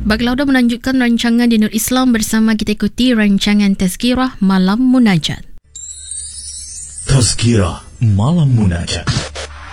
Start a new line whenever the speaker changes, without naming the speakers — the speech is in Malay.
Baglauda melanjutkan rancangan di Nur Islam bersama kita ikuti rancangan Tazkirah Malam Munajat.
Tazkirah Malam Munajat.